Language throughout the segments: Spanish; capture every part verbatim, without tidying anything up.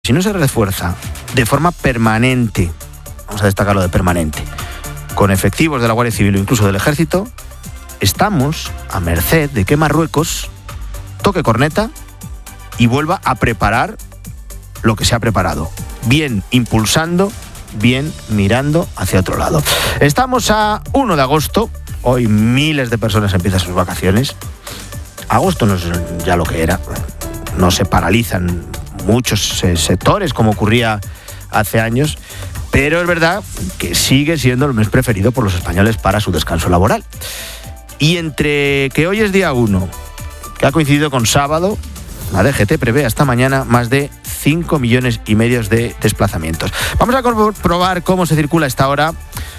Si no se refuerza de forma permanente, vamos a destacarlo de permanente, con efectivos de la Guardia Civil o incluso del Ejército, estamos a merced de que Marruecos toque corneta y vuelva a preparar lo que se ha preparado, bien impulsando, bien mirando hacia otro lado. Estamos a uno de agosto, hoy miles de personas empiezan sus vacaciones. Agosto no es ya lo que era, no se paralizan muchos eh, sectores como ocurría hace años, pero es verdad que sigue siendo el mes preferido por los españoles para su descanso laboral. Y entre que hoy es día uno, que ha coincidido con sábado, la D G T prevé hasta mañana más de cinco millones y medio de desplazamientos. Vamos a comprobar cómo se circula a esta hora.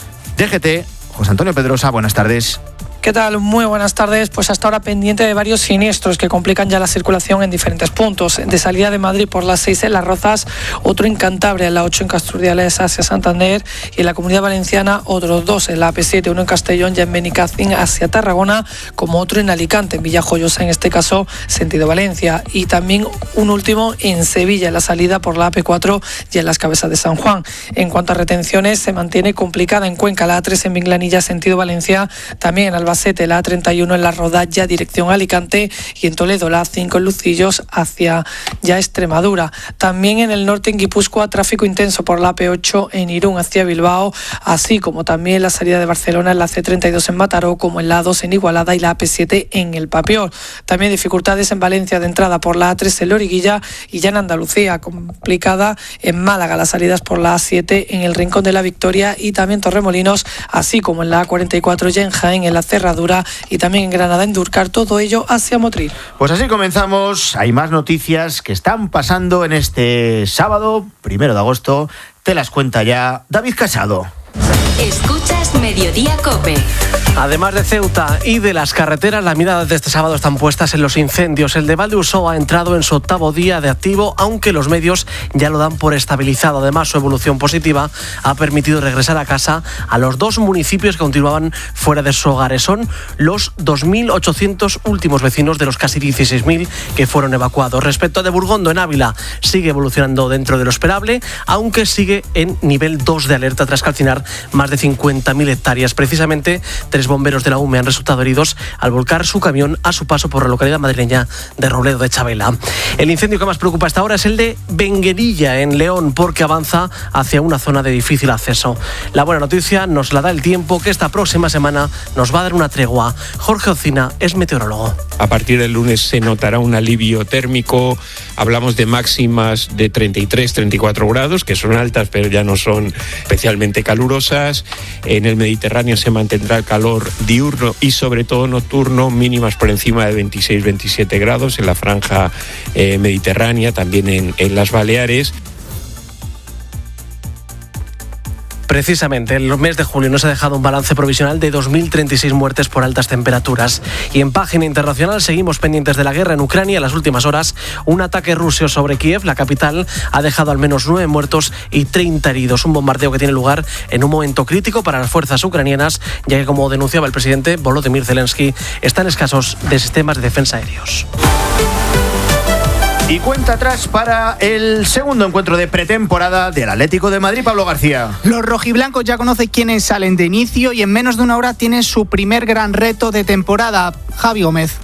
D G T, José Antonio Pedrosa, buenas tardes. ¿Qué tal? Muy buenas tardes. Pues hasta ahora pendiente de varios siniestros que complican ya la circulación en diferentes puntos. De salida de Madrid por las seis en Las Rozas, otro en Cantabria, en la ocho en Casturdiales hacia Santander, y en la Comunidad Valenciana otros dos, en la A P siete, uno en Castellón, ya en Benicàssim hacia Tarragona, como otro en Alicante, en Villajoyosa, en este caso sentido Valencia, y también un último en Sevilla, en la salida por la A P cuatro y en las Cabezas de San Juan. En cuanto a retenciones, se mantiene complicada en Cuenca, la A tres en Minglanilla, sentido Valencia, también en Albacete, la A treinta y uno en La Rodalla, dirección Alicante, y en Toledo la A cinco en Lucillos hacia ya Extremadura. También en el norte, en Guipúzcoa, tráfico intenso por la A P ocho en Irún hacia Bilbao, así como también la salida de Barcelona en la C treinta y dos en Mataró, como en la A dos en Igualada y la A P siete en El Papior. También dificultades en Valencia de entrada por la A tres en Loriguilla, y ya en Andalucía complicada en Málaga las salidas por la A siete en el Rincón de la Victoria y también Torremolinos, así como en la A cuarenta y cuatro ya en Jaén, en la Cerradura, y también en Granada, en Durcar, todo ello hacia Motril. Pues así comenzamos. Hay más noticias que están pasando en este sábado, primero de agosto. Te las cuenta ya David Casado. Escuchas Mediodía COPE. Además de Ceuta y de las carreteras, las miradas de este sábado están puestas en los incendios. El de Valdeusó ha entrado en su octavo día de activo, aunque los medios ya lo dan por estabilizado. Además, su evolución positiva ha permitido regresar a casa a los dos municipios que continuaban fuera de sus hogares. Son los dos mil ochocientos últimos vecinos de los casi dieciséis mil que fueron evacuados. Respecto a de Burgondo, en Ávila, sigue evolucionando dentro de lo esperable, aunque sigue en nivel dos de alerta tras calcinar más de cincuenta mil hectáreas. Precisamente, tres bomberos de la U M E han resultado heridos al volcar su camión a su paso por la localidad madrileña de Robledo de Chabela. El incendio que más preocupa hasta ahora es el de Benguerilla, en León, porque avanza hacia una zona de difícil acceso. La buena noticia nos la da el tiempo, que esta próxima semana nos va a dar una tregua. Jorge Ocina es meteorólogo. A partir del lunes se notará un alivio térmico. Hablamos de máximas de treinta y tres, treinta y cuatro grados, que son altas, pero ya no son especialmente calurosas. En el Mediterráneo se mantendrá el calor diurno y sobre todo nocturno, mínimas por encima de veintiséis, veintisiete grados en la franja eh, mediterránea, también en, en las Baleares. Precisamente, en el mes de julio nos ha dejado un balance provisional de dos mil treinta y seis muertes por altas temperaturas. Y en página internacional seguimos pendientes de la guerra en Ucrania. En las últimas horas, un ataque ruso sobre Kiev, la capital, ha dejado al menos nueve muertos y treinta heridos. Un bombardeo que tiene lugar en un momento crítico para las fuerzas ucranianas, ya que, como denunciaba el presidente Volodymyr Zelensky, están escasos de sistemas de defensa aéreos. Y cuenta atrás para el segundo encuentro de pretemporada del Atlético de Madrid, Pablo García. Los rojiblancos ya conocen quiénes salen de inicio y en menos de una hora tienen su primer gran reto de temporada. Javi Gómez.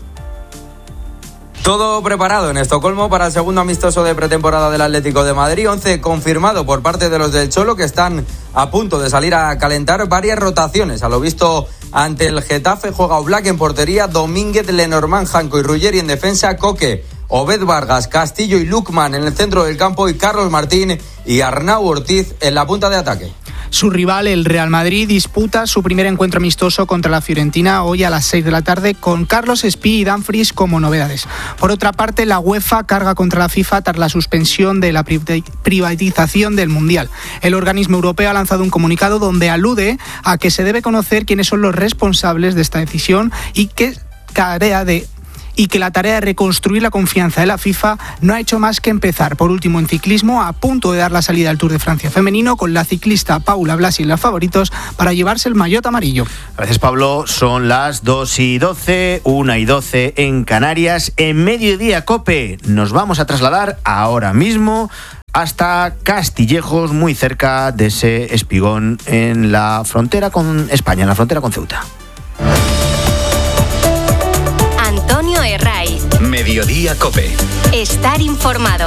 Todo preparado en Estocolmo para el segundo amistoso de pretemporada del Atlético de Madrid. once confirmado por parte de los del Cholo, que están a punto de salir a calentar. Varias rotaciones. A lo visto ante el Getafe, juega Oblak en portería, Domínguez, Lenormand, Janko y Ruggeri en defensa, Coque, Obed Vargas, Castillo y Lukman en el centro del campo, y Carlos Martín y Arnau Ortiz en la punta de ataque. Su rival, el Real Madrid, disputa su primer encuentro amistoso contra la Fiorentina hoy a las seis de la tarde, con Carlos Espí y Dumfries como novedades. Por otra parte, la UEFA carga contra la FIFA tras la suspensión de la privatización del Mundial. El organismo europeo ha lanzado un comunicado donde alude a que se debe conocer quiénes son los responsables de esta decisión y que carea de y que la tarea de reconstruir la confianza de la FIFA no ha hecho más que empezar. Por último, en ciclismo, a punto de dar la salida al Tour de Francia femenino, con la ciclista Paula Blasi en los favoritos para llevarse el maillot amarillo. Gracias, Pablo. Son las dos y doce, una y doce en Canarias. En Mediodía COPE nos vamos a trasladar ahora mismo hasta Castillejos, muy cerca de ese espigón en la frontera con España, en la frontera con Ceuta. Antonio Herraiz. Mediodía COPE. Estar informado.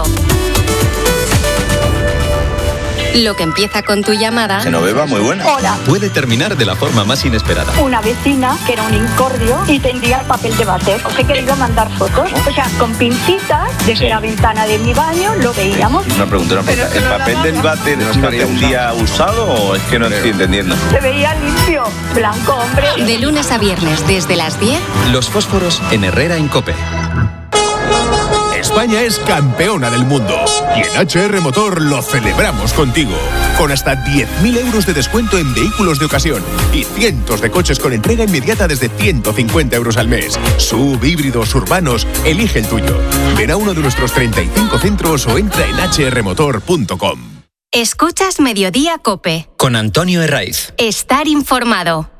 Lo que empieza con tu llamada... Genoveva, muy buena. Hola. Puede terminar de la forma más inesperada. Una vecina que era un incordio y tendría el papel de váter. Os he querido mandar fotos. O sea, con pincitas, desde sí. la ventana de mi baño lo veíamos. Una pregunta, una pregunta. ¿El papel del váter no tendría usado o es que no estoy entendiendo? Se veía limpio, blanco, hombre. De lunes a viernes, desde las diez... Los fósforos en Herrera en COPE. España es campeona del mundo y en H R Motor lo celebramos contigo. Con hasta diez mil euros de descuento en vehículos de ocasión y cientos de coches con entrega inmediata desde ciento cincuenta euros al mes. Sub, híbridos, urbanos, elige el tuyo. Ven a uno de nuestros treinta y cinco centros o entra en hache erre motor punto com. Escuchas Mediodía COPE. Con Antonio Herraiz. Estar informado.